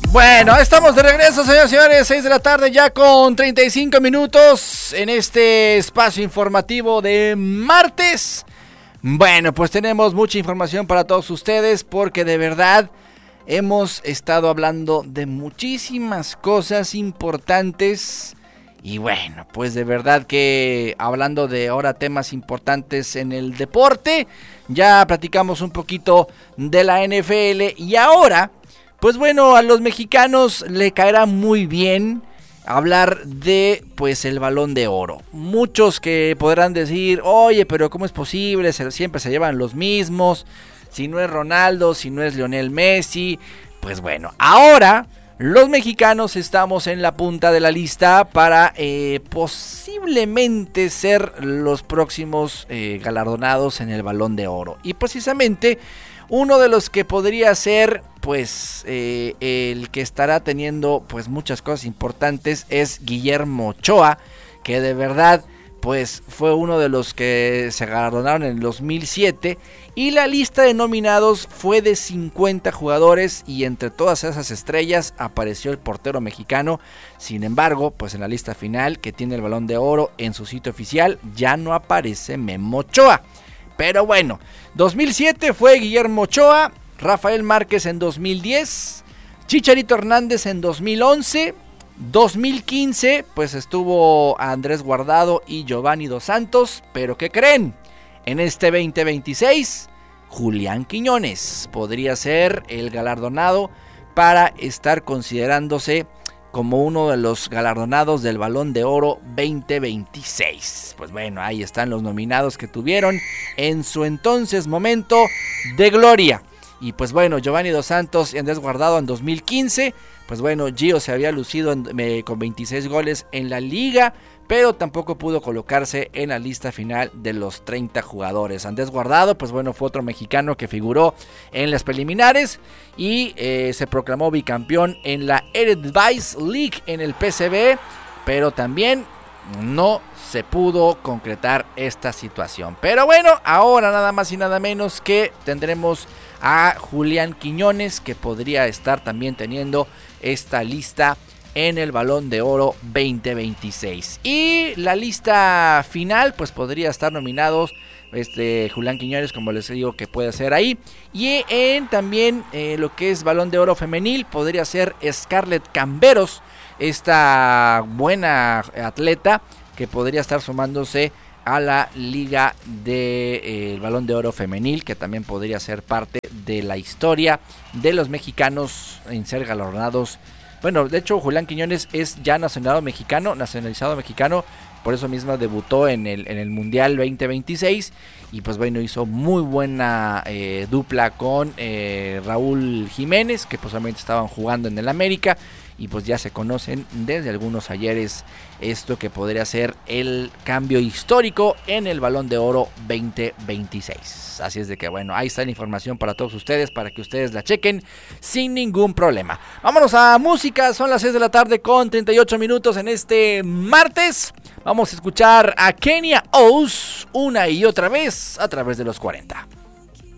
Bueno, estamos de regreso, señoras y señores, 6 de la tarde ya con 35 minutos en este espacio informativo de martes. Bueno, pues tenemos mucha información para todos ustedes porque de verdad hemos estado hablando de muchísimas cosas importantes. Y bueno, pues de verdad que hablando de ahora temas importantes en el deporte, ya platicamos un poquito de la NFL y ahora, pues bueno, a los mexicanos le caerá muy bien hablar de pues el Balón de Oro. Muchos que podrán decir, oye, pero ¿cómo es posible? Siempre se llevan los mismos, si no es Ronaldo, si no es Lionel Messi. Pues bueno, ahora los mexicanos estamos en la punta de la lista para posiblemente ser los próximos galardonados en el Balón de Oro. Y precisamente uno de los que podría ser pues el que estará teniendo pues muchas cosas importantes es Guillermo Ochoa, que de verdad pues fue uno de los que se galardonaron en el 2007 y la lista de nominados fue de 50 jugadores y entre todas esas estrellas apareció el portero mexicano. Sin embargo, pues en la lista final que tiene el Balón de Oro en su sitio oficial ya no aparece Memo Ochoa. Pero bueno, 2007 fue Guillermo Ochoa, Rafael Márquez en 2010, Chicharito Hernández en 2011, 2015 pues estuvo Andrés Guardado y Giovanni Dos Santos, pero ¿qué creen? En este 2026 Julián Quiñones podría ser el galardonado para estar considerándose como uno de los galardonados del Balón de Oro 2026. Pues bueno, ahí están los nominados que tuvieron en su entonces momento de gloria. Y pues bueno, Giovanni Dos Santos y Andrés Guardado en 2015. Pues bueno, Gio se había lucido con 26 goles en la liga, pero tampoco pudo colocarse en la lista final de los 30 jugadores. Andrés Guardado, pues bueno, fue otro mexicano que figuró en las preliminares y se proclamó bicampeón en la Eredivisie League en el PSV, pero también no se pudo concretar esta situación. Pero bueno, ahora nada más y nada menos que tendremos a Julián Quiñones, que podría estar también teniendo esta lista en el Balón de Oro 2026. Y la lista final, pues podría estar nominados Julián Quiñones, como les digo, que puede ser ahí. Y en también lo que es Balón de Oro femenil, podría ser Scarlett Camberos, esta buena atleta que podría estar sumándose a la liga del Balón de Oro femenil, que también podría ser parte de la historia de los mexicanos en ser galardonados. Bueno, de hecho Julián Quiñones es ya nacionalizado mexicano, por eso mismo debutó en el Mundial 2026 y pues bueno, hizo muy buena dupla con Raúl Jiménez, que posiblemente estaban jugando en el América y pues ya se conocen desde algunos ayeres esto que podría ser el cambio histórico en el Balón de Oro 2026. Así es de que bueno, ahí está la información para todos ustedes, para que ustedes la chequen sin ningún problema. Vámonos a música, son las 6 de la tarde con 38 minutos en este martes. Vamos a escuchar a Kenya Oz una y otra vez a través de los 40.